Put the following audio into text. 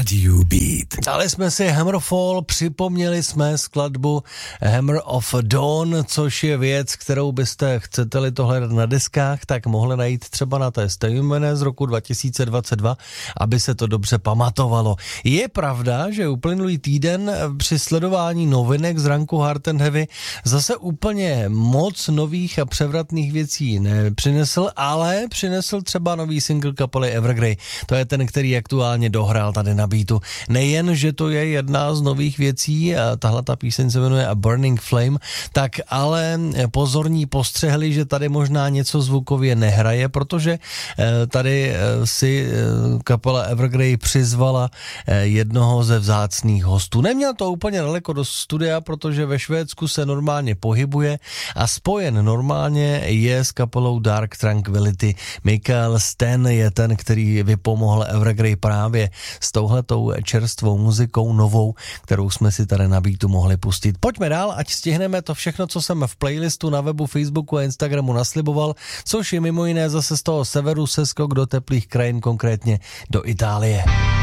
Radio Beat. Dali jsme si Hammerfall, připomněli jsme skladbu Hammer of Dawn, což je věc, kterou byste, chcete-li to hledat na deskách, tak mohli najít třeba na té stejné z roku 2022, aby se to dobře pamatovalo. Je pravda, že uplynulý týden při sledování novinek z ranku Hard and Heavy zase úplně moc nových a převratných věcí nepřinesl, ale přinesl třeba nový single kapely Evergrey. To je ten, který aktuálně dohrál tady na beatu. Nejen, že to je jedna z nových věcí, tahle ta píseň se jmenuje A Burning Flame, tak ale pozorní postřehli, že tady možná něco zvukově nehraje, protože tady si kapela Evergrey přizvala jednoho ze vzácných hostů. Neměl to úplně daleko do studia, protože ve Švédsku se normálně pohybuje a spojen normálně je s kapelou Dark Tranquillity. Mikael Sten je ten, který vypomohl Evergrey právě s touhletou čerstvou muzikou novou, kterou jsme si tady na beatu mohli pustit. Pojďme dál, ať stihneme to všechno, co jsem v playlistu na webu, Facebooku a Instagramu nasliboval, což je mimo jiné zase z toho severu seskok do teplých krajin, konkrétně do Itálie.